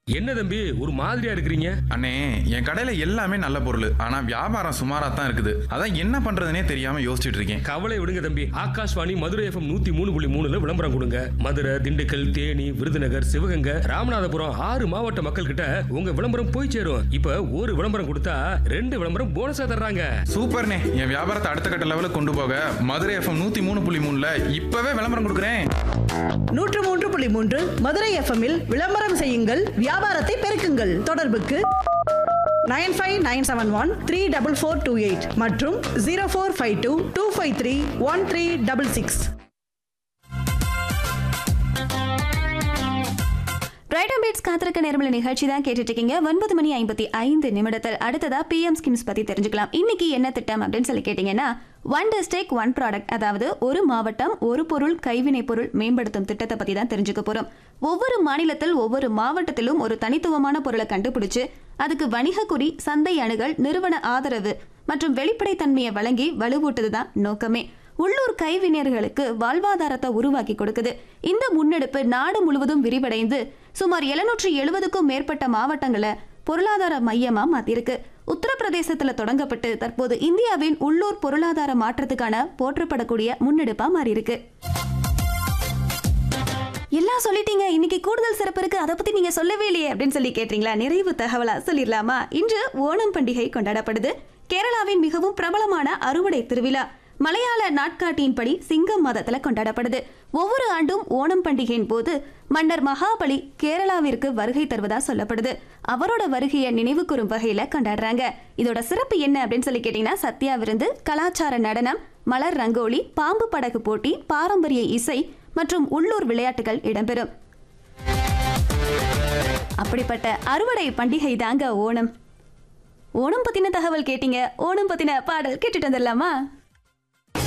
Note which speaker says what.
Speaker 1: என்ன தம்பி ஒரு மாதிரியா இருக்கிறீங்க?
Speaker 2: அண்ணே, என் கடையில எல்லாமே நல்ல பொருள். ஆனா வியாபாரம் சுமாரா தான் இருக்குது. அதான் என்ன பண்றதுனே தெரியாம யோசிச்சுட்டு இருக்கேன்.
Speaker 1: கவலை விடுங்க தம்பி. ஆகாஷ்வாணி மதுரை எஃப்எம் 103.3ல விளம்பரம் கொடுங்க. மதுரை, திண்டுக்கல், தேனி, விருதுநகர், சிவகங்கை, ராமநாதபுரம் 6 மாவட்ட மக்கள் கிட்ட உங்க விளம்பரம் போய் சேரும். இப்ப ஒரு விளம்பரம் கொடுத்தா 2 விளம்பரம் போனஸா தர்றாங்க.
Speaker 2: சூப்பர்ண்ணே, என் வியாபாரத்தை அடுத்த கட்ட லெவலுக்கு கொண்டு போக மதுரை எஃப்எம் 103.3ல இப்பவே விளம்பரம் கொடுக்குறேன்.
Speaker 3: 103.3 மதுரை எஃப்எம்மில் விளம்பரம் செய்யுங்கள், வியாபாரத்தை பெருக்குங்கள். தொடர்புக்கு 9597134428 மற்றும் 0452253136.
Speaker 4: ரைட் அண்ட் பீட்ஸ் காத்திருக்க நேர்மலை நிகழ்ச்சி தான் கேட்டுட்டு இருக்கீங்க. 9:55 அடுத்ததா பிஎம் ஸ்கீம்ஸ் பத்தி தெரிஞ்சுக்கலாம். இன்னைக்கு என்ன திட்டம் அப்படின்னு சொல்லி கேட்டீங்கன்னா, ஒன் டிஸ்ட்ரிக்ட் ஒன் ப்ராடக்ட், அதாவது ஒரு மாவட்டம் ஒரு பொருள் கைவினை பொருள் மேம்படுத்தும் திட்டத்தை பத்தி தான் தெரிஞ்சுக்க போறோம். ஒவ்வொரு மாநிலத்தில் ஒவ்வொரு மாவட்டத்திலும் ஒரு தனித்துவமான பொருளை கண்டுபிடிச்சு அதுக்கு வணிக குறி, சந்தை அணுகல், நிறுவன ஆதரவு மற்றும் வெளிப்படைத்தன்மையை வழங்கி வலுவூட்டுதுதான் நோக்கமே. உள்ளூர் கைவினைஞர்களுக்கு வாழ்வாதாரத்தை உருவாக்கி கொடுக்குது. இந்த முன்னெடுப்பு நாடு முழுவதும் விரிவடைந்து சுமார் 770க்கும் மேற்பட்ட மாவட்டங்களை பொருளாதார மையமா மாத்திருக்கு. உத்தரப்பிரதேசத்துல தொடங்கப்பட்டு தற்போது இந்தியாவின் உள்ளூர் பொருளாதார மாற்றத்துக்கான போற்றப்படக்கூடிய முன்னெடுப்பா மாறி இருக்கு. எல்லாம் சொல்லிட்டீங்க, இன்னைக்கு கூடுதல் சிறப்பு இருக்கு, அதை பத்தி நீங்க சொல்லவே இல்லையே அப்படின்னு சொல்லி கேட்டீங்களா? நிறைவு தகவலா சொல்லிடலாமா? இன்று ஓணம் பண்டிகை கொண்டாடப்படுது. கேரளாவின் மிகவும் பிரபலமான அறுவடை திருவிழா மலையாள நாட்காட்டியின்படி சிங்கம் மாதத்துல கொண்டாடப்படுது. ஒவ்வொரு ஆண்டும் ஓணம் பண்டிகையின் போது மன்னர் மகாபலி கேரளாவிற்கு வருகை தருவதா சொல்லப்படுது. அவரோட வருகையை நினைவு கூறும் வகையில கொண்டாடுறாங்க. இதோட சிறப்பு என்ன அப்படின்னு சொல்லி கேட்டீங்கன்னா, சத்யா விருந்து, கலாச்சார நடனம், மலர் ரங்கோலி, பாம்பு படகு போட்டி, பாரம்பரிய இசை மற்றும் உள்ளூர் விளையாட்டுகள் இடம்பெறும். அப்படிப்பட்ட அறுவடை பண்டிகை தாங்க ஓணம். ஓணம் பத்தின தகவல் கேட்டீங்க. ஓணம் பத்தின பாடல் கேட்டுட்டு வந்துடலாமா?